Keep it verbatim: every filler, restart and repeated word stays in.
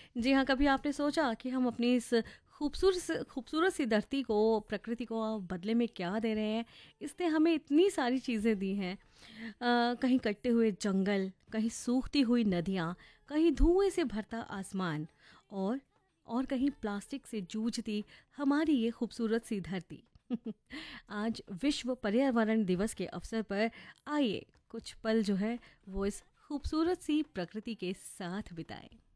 जी हाँ, कभी आपने सोचा कि हम अपनी इस खूबसूरत स खूबसूरत सी धरती को, प्रकृति को बदले में क्या दे रहे हैं? इसने हमें इतनी सारी चीज़ें दी हैं। अ, कहीं कटते हुए जंगल, कहीं सूखती हुई नदियाँ, कहीं धुएँ से भरता आसमान और और कहीं प्लास्टिक से जूझती हमारी ये खूबसूरत सी धरती। आज विश्व पर्यावरण दिवस के अवसर पर आइए कुछ पल जो है वो इस खूबसूरत सी प्रकृति के साथ बिताएं।